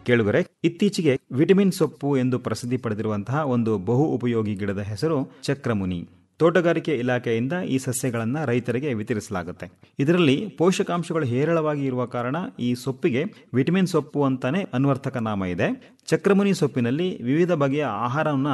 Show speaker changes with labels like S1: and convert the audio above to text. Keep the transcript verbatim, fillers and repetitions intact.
S1: ಕೇಳುಗರೆ, ಇತ್ತೀಚೆಗೆ ವಿಟಮಿನ್ ಸೊಪ್ಪು ಎಂದು ಪ್ರಸಿದ್ಧಿ ಪಡೆದಿರುವಂತಹ ಒಂದು ಬಹು ಉಪಯೋಗಿ ಗಿಡದ ಹೆಸರು ಚಕ್ರಮುನಿ. ತೋಟಗಾರಿಕೆ ಇಲಾಖೆಯಿಂದ ಈ ಸಸ್ಯಗಳನ್ನು ರೈತರಿಗೆ ವಿತರಿಸಲಾಗುತ್ತೆ. ಇದರಲ್ಲಿ ಪೋಷಕಾಂಶಗಳು ಹೇರಳವಾಗಿ ಇರುವ ಕಾರಣ ಈ ಸೊಪ್ಪಿಗೆ ವಿಟಮಿನ್ ಸೊಪ್ಪು ಅಂತಾನೆ ಅನ್ವರ್ಥಕ ನಾಮ ಇದೆ. ಚಕ್ರಮುನಿ ಸೊಪ್ಪಿನಲ್ಲಿ ವಿವಿಧ ಬಗೆಯ ಆಹಾರವನ್ನು